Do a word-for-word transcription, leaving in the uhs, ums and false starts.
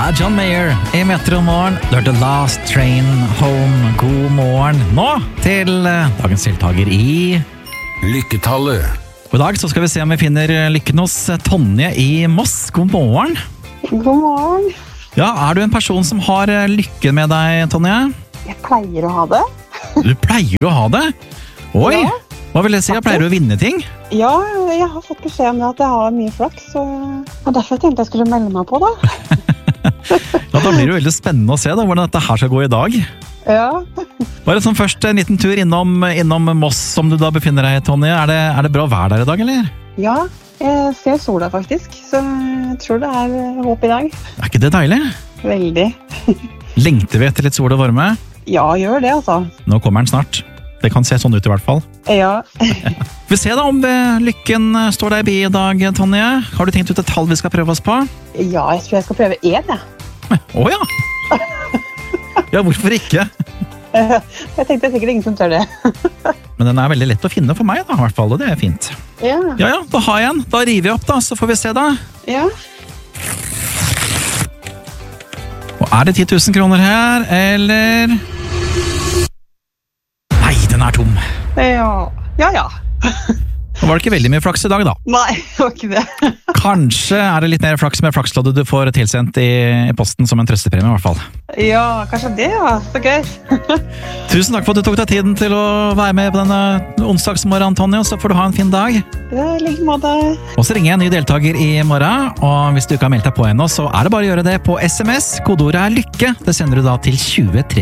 er John Mayer i Metro Morgen. Du hørte Last Train Home. God morgen nå til eh, dagens deltaker i Lykketallet. Og i dag så skal vi se om vi finner lykken hos Tonje i Moss. God morgen. God morgen. Ja, er du en person som har eh, lykken med deg, Tonje? Jeg pleier å ha det. Du pleier å ha det? Oi, Ja. Hva vil jeg si? Jeg pleier du å vinne ting? Ja, jeg har fått beskjed om det at jeg har mye flaks, og og derfor tenkte jeg skulle melde meg på da. Ja, da blir det jo veldig spennende å se da, hvordan dette her skal gå i dag. Ja, Bare sånn først en liten tur innom, innom Moss som du da befinner deg i, Tonje. Er det, er det bra vær der i dag, eller? ja, jeg ser sola faktisk, så jeg tror det er håp i dag. Er ikke det deilig? Veldig. Lengter vi etter litt sol og varme? Ja, gjør det altså. Nå kommer den snart. Det kan se sånn ut i hvert fall. Ja, Vi ser da om det, lykken står deg bi i dag, Tonje. Har du tenkt ut et tall vi skal prøve oss på? ja jeg tror jeg skal prøve én, ja. Å ja! Ja, hvorfor ikke? Jeg tenkte sikkert ingen som tør det. Men den er veldig lett å finne for meg da, i hvert fall, og det er fint. Ja, Ja, ja, da har jeg en. Da river jeg opp da, så får vi se da. ja. Og er det ti tusen kroner her, eller? Nei, den er tom. Ja, ja, ja. Nå var det ikke veldig mye flaks i dag da. Nei, det var ikke det. Kanskje er det litt mer flaks med flaksloddet du får tilsendt i, i posten som en trøstepremie i hvert fall. Ja, kanskje det, ja. Så gøy. Tusen takk for at du tok deg tiden til å være med på denne onsdagsmorgen, Tonje, og så får du ha en fin dag. Ja, i like måte. Og så ringer jeg en ny deltaker i morgen, og hvis du ikke har meldt deg på ennå, så er det bare å gjøre det på S M S. Kodeordet er lykke. Det sender du da til tjue tretti.